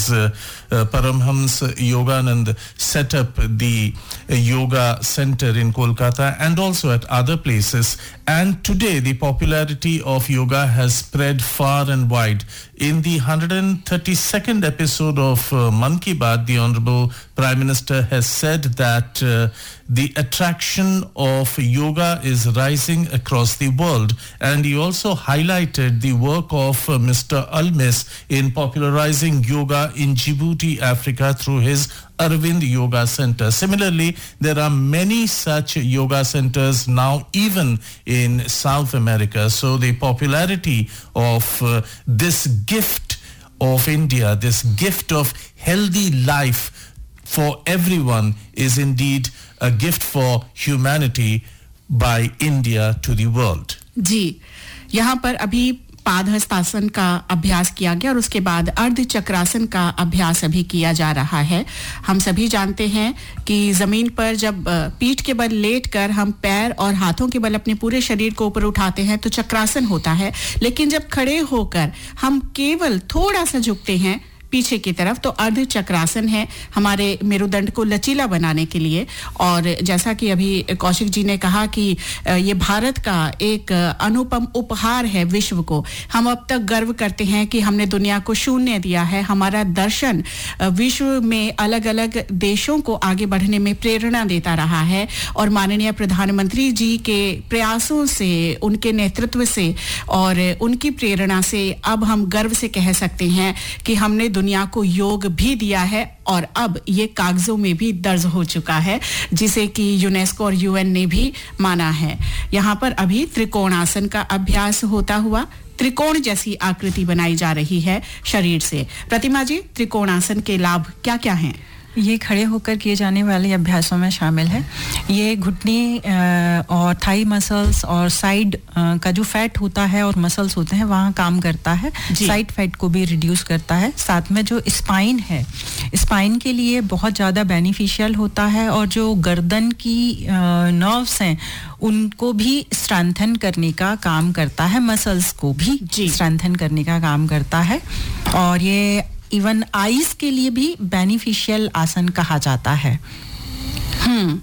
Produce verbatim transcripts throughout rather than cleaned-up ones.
is uh, uh, Paramhans Yoganand set up the uh, yoga center in Kolkata and also at other places. And today the popularity of yoga has spread far and wide. In the one hundred thirty-second episode of uh, Mann Ki Baat, the Honorable Prime Minister has said that uh, the attraction of yoga is rising across the world. And he also highlighted the work of uh, Mister Almis in popularizing yoga in Djibouti, Africa through his Arvind Yoga Center. Similarly, there are many such yoga centers now even in South America. So the popularity of uh, this gift of India, this gift of healthy life for everyone is indeed a gift for humanity by India to the world. जी, यहाँ पर अभी पादहस्तासन का अभ्यास किया गया और उसके बाद अर्ध चक्रासन का अभ्यास अभी किया जा रहा है। हम सभी जानते हैं कि जमीन पर जब पीठ के बल लेटकर हम पैर और हाथों के बल अपने पूरे शरीर को ऊपर उठाते हैं तो चक्रासन होता है, लेकिन जब खड़े होकर हम केवल थोड़ा सा झुकते हैं पीछे की तरफ तो अर्ध चक्रासन है हमारे मेरुदंड को लचीला बनाने के लिए। और जैसा कि अभी कौशिक जी ने कहा कि ये भारत का एक अनुपम उपहार है विश्व को। हम अब तक गर्व करते हैं कि हमने दुनिया को शून्य दिया है। हमारा दर्शन विश्व में अलग-अलग देशों को आगे बढ़ने में प्रेरणा देता रहा है और माननीय प्रधानमंत्री जी के प्रयासों से, उनके नेतृत्व से और उनकी प्रेरणा से अब हम गर्व से कह सकते हैं कि हमने दुनिया को योग भी दिया है और अब ये कागजों में भी दर्ज हो चुका है, जिसे कि यूनेस्को और यूएन ने भी माना है। यहाँ पर अभी त्रिकोणासन का अभ्यास होता हुआ त्रिकोण जैसी आकृति बनाई जा रही है शरीर से। प्रतिमा जी, त्रिकोणासन के लाभ क्या-क्या हैं? ये खड़े होकर किए जाने वाले अभ्यासों में शामिल है। ये घुटने और थाई मसल्स और साइड का जो फैट होता है और मसल्स होते हैं वहाँ काम करता है। साइड फैट को भी रिड्यूस करता है। साथ में जो स्पाइन है, स्पाइन के लिए बहुत ज़्यादा बेनिफिशियल होता है और जो गर्दन की नर्व्स हैं उनको भी स्ट्रेंथन करने का काम करता है, मसल्स को भी स्ट्रेंथन करने का काम करता है। और ये इवन आईज के लिए भी बेनिफिशियल आसन कहा जाता है। हम्म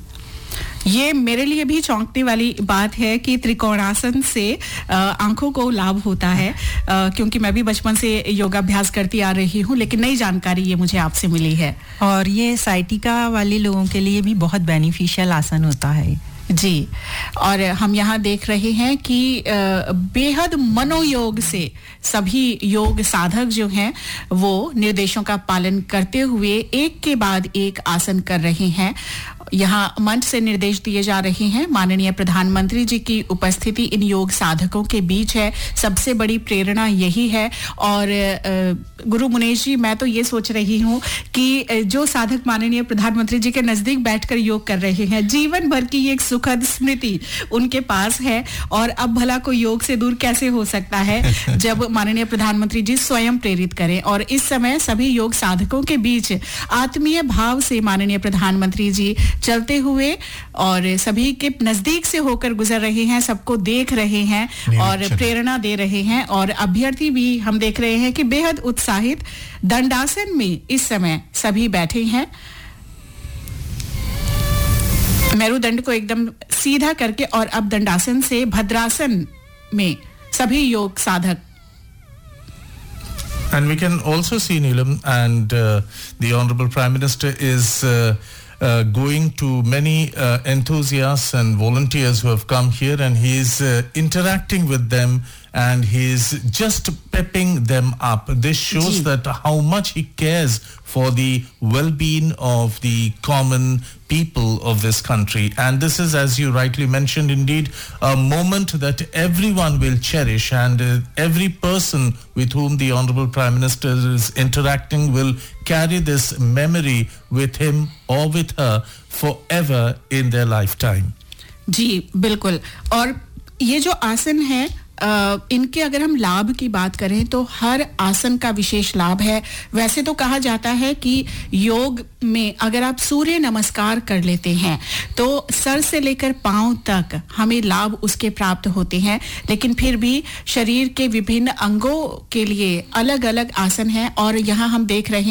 ये मेरे लिए भी चौंकने वाली बात है कि त्रिकोणासन से आंखों को लाभ होता है, आ, क्योंकि मैं भी बचपन से योगाभ्यास करती आ रही हूँ, लेकिन नई जानकारी ये मुझे आपसे मिली है। और ये साइटिका वाले लोगों के लिए भी बहुत बेनिफिशियल आसन होता है जी। और हम यहाँ देख रहे हैं कि बेहद मनोयोग से सभी योग साधक जो हैं वो निर्देशों का पालन करते हुए एक के बाद एक आसन कर रहे हैं। यहाँ मंच से निर्देश दिए जा रहे हैं। माननीय प्रधानमंत्री जी की उपस्थिति इन योग साधकों के बीच है, सबसे बड़ी प्रेरणा यही है। और गुरु मुनेश जी, मैं तो ये सोच रही हूँ कि जो साधक माननीय प्रधानमंत्री जी के नजदीक बैठकर योग कर रहे हैं, जीवन भर की एक सुखद स्मृति उनके पास है। और अब भला कोई योग से दूर कैसे हो सकता है जब माननीय प्रधानमंत्री जी स्वयं प्रेरित करें। और इस समय सभी योग साधकों के बीच आत्मीय भाव से माननीय प्रधानमंत्री जी चलते हुए और सभी के नजदीक से होकर गुजर रहे हैं, सबको देख रहे हैं और प्रेरणा दे रहे हैं। और अभ्यर्थी भी हम देख रहे हैं कि बेहद उत्साहित दंडासन में इस समय सभी बैठे हैं, मेरुदंड को एकदम सीधा करके। और अब दंडासन से भद्रासन में सभी योग साधक। And we can also see, Neelam, and uh, the Honorable Prime Minister is uh, uh, going to many uh, enthusiasts and volunteers who have come here, and he is uh, interacting with them and he is just pepping them up. This shows Gee. that how much he cares for the well-being of the common people of this country. And this is, as you rightly mentioned, indeed a moment that everyone will cherish, and uh, every person with whom the Honorable Prime Minister is interacting will carry this memory with him or with her forever in their lifetime. जी बिल्कुल। और ये जो आसन है, Uh, इनके अगर हम लाभ की बात करें तो हर आसन का विशेष लाभ है। वैसे तो कहा जाता है कि योग में अगर आप सूर्य नमस्कार कर लेते हैं तो सर से लेकर पांव तक हमें लाभ उसके प्राप्त होते हैं, लेकिन फिर भी शरीर के विभिन्न अंगों के लिए अलग-अलग आसन हैं। और यहाँ हम देख रहे हैं